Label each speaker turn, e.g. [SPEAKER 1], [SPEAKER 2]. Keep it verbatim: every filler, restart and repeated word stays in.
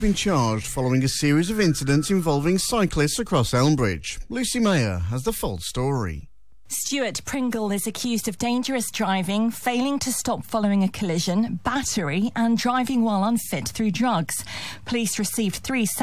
[SPEAKER 1] Been charged following a series of incidents involving cyclists across Elmbridge. Lucy Mayer has the full story.
[SPEAKER 2] Stuart Pringle is accused of dangerous driving, failing to stop following a collision, battery and driving while unfit through drugs. Police received three